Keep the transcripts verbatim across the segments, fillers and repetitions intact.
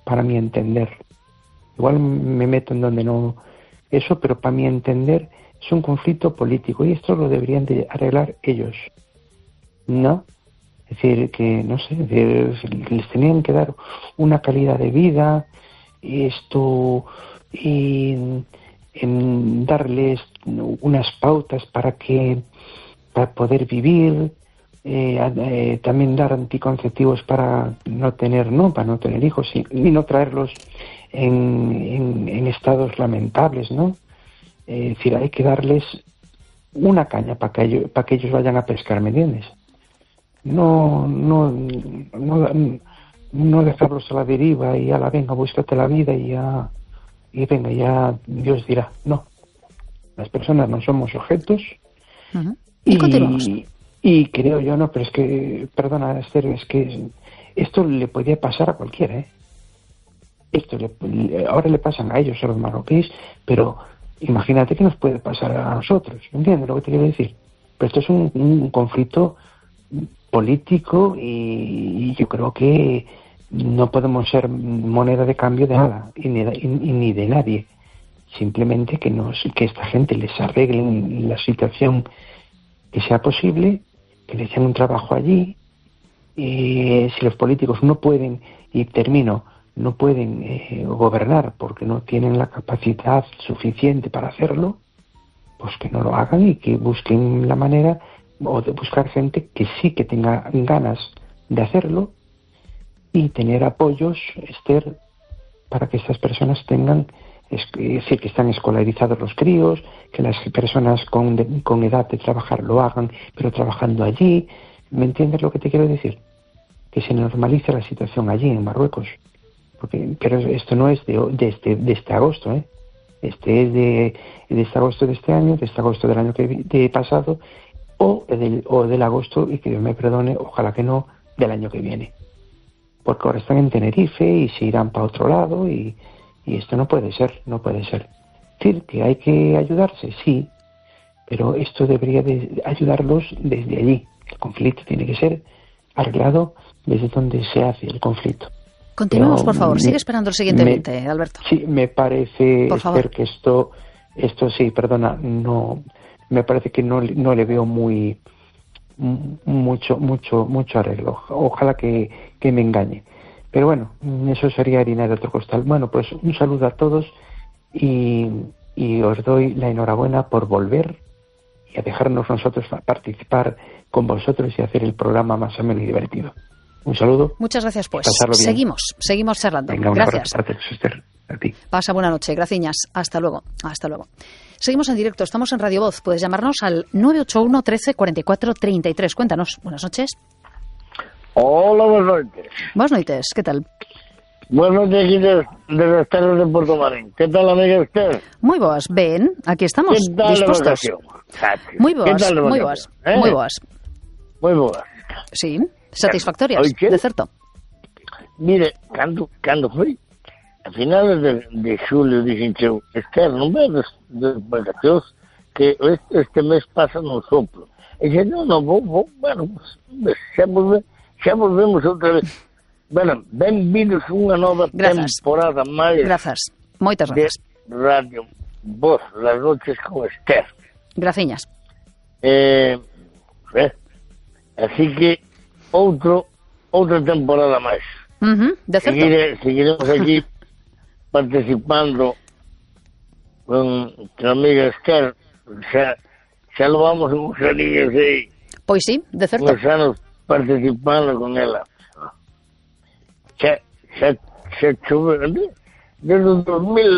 para mi entender. Igual me meto en donde no eso, pero para mi entender es un conflicto político y esto lo deberían de arreglar ellos, ¿no? Es decir, que no sé, decir, les tenían que dar una calidad de vida, esto, y en darles unas pautas para que para poder vivir, eh, eh, también dar anticonceptivos para no tener, no, para no tener hijos y, y no traerlos en, en, en estados lamentables, ¿no? Eh, es decir, hay que darles una caña para que ellos, para que ellos vayan a pescar, ¿me entiendes? No, no, no, no dejarlos a la deriva y a la venga, búscate la vida y ya, y venga, ya Dios dirá. No, las personas no somos objetos. Uh-huh. Y, y, y creo yo, no, pero es que, perdona, Esther, es que esto le podía pasar a cualquiera, ¿eh? Esto le, ahora le pasan a ellos, a los marroquíes, pero imagínate que nos puede pasar a nosotros, ¿entiendes lo que te quiero decir? Pero esto es un, un conflicto político y, y yo creo que no podemos ser moneda de cambio de nada y ni, y, y ni de nadie. Simplemente que nos, que esta gente les arregle la situación que sea posible, que les den un trabajo allí. Y si los políticos no pueden, y termino, no pueden eh, gobernar porque no tienen la capacidad suficiente para hacerlo, pues que no lo hagan y que busquen la manera o de buscar gente que sí que tenga ganas de hacerlo y tener apoyos, Esther, para que estas personas tengan, es decir, que están escolarizados los críos, que las personas con, de, con edad de trabajar lo hagan, pero trabajando allí. ¿Me entiendes lo que te quiero decir? Que se normalice la situación allí en Marruecos. Porque, pero esto no es de, de, este, de este agosto, ¿eh? Este es de, de este agosto de este año, de este agosto del año que de pasado, o del, o del agosto, y que Dios me perdone, ojalá que no, del año que viene. Porque ahora están en Tenerife y se irán para otro lado y, y esto no puede ser, no puede ser. Es decir, que hay que ayudarse, sí, pero esto debería de ayudarlos desde allí. El conflicto tiene que ser arreglado desde donde se hace el conflicto. Continuemos, por favor. Sigue esperando el siguiente veinte, Alberto. Sí, me parece, Esther, que esto, esto sí, perdona, no, me parece que no, no le veo muy, mucho, mucho, mucho arreglo. Ojalá que, que me engañe. Pero bueno, eso sería harina de otro costal. Bueno, pues un saludo a todos y, y os doy la enhorabuena por volver y a dejarnos nosotros participar con vosotros y hacer el programa más ameno y divertido. Un saludo. Muchas gracias, pues. Seguimos, seguimos charlando. Venga, un gracias. Abrazo, Esther, a ti. Pasa buena noche. Gracias. Hasta luego. Hasta luego. Seguimos en directo. Estamos en Radio Voz. Puedes llamarnos al nueve ocho uno, trece, cuarenta y cuatro, treinta y tres. Cuéntanos. Buenas noches. Hola, buenas noches. Buenas noches. ¿Qué tal? Buenas noches aquí de, de las tardes de Puerto Marín. ¿Qué tal, amiga usted? Muy boas. Ven, aquí estamos. ¿Qué tal dispuestos. Muy boas. ¿Qué tal muy boas. ¿Eh? Muy boas. Muy boas. Sí. Satisfactorias, de certo. Mire, cando, cando foi, a finales de, de xulio, dixen eu, Esther, non vedes de vacacións que este, este mes pasa no soplo. E dixen, non, non, vou, vou, bueno, pues, xa, volve, xa volvemos outra vez. Bueno, benvidos unha nova Grazas. temporada máis Grazas, moitas grazas. De Radio Voz, las noches con Esther. Graciñas. Eh, eh, así que outro outra temporada máis. Uh-huh, de certo. Seguire, seguiremos aquí participando con a amiga Esther. Xa, xa lo vamos uns aninhos aí. Pois sí, de certo. Uns anos participando con ela. Xa, xa, xa chove, desde o dos mil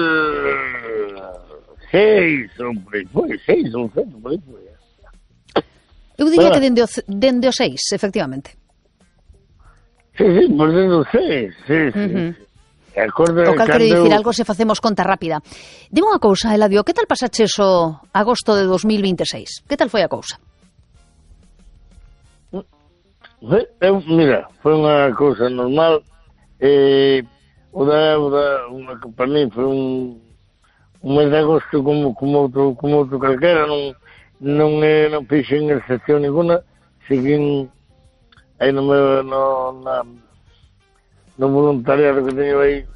seis, ou por aí, foi, seis ou sete, por aí, foi. Eu diría bueno, que dende o, dende o seis, efectivamente. Sí, sí, por dentro seis, sí, sí. Uh-huh. O cal quere dicir algo se facemos conta rápida. Dime unha cousa, Eladio, que tal pasaches o agosto de dos mil vinte e seis? Que tal foi a cousa? Eu, mira, foi unha cousa normal. Eh, o da, o da, unha, para mí foi un, un mes de agosto como, como, outro, como outro calquera. Non, non, eh, non fixen excepción ninguna. Seguín aí no meu no, na, no voluntariado que teño aí